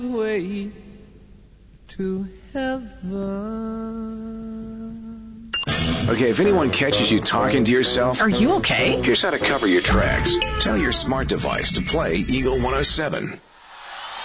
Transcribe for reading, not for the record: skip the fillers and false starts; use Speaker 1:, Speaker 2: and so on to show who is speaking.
Speaker 1: way to heaven.
Speaker 2: Okay, if anyone catches you talking to yourself...
Speaker 3: Are you okay?
Speaker 2: Here's how to cover your tracks. Tell your smart device to play Eagle 107.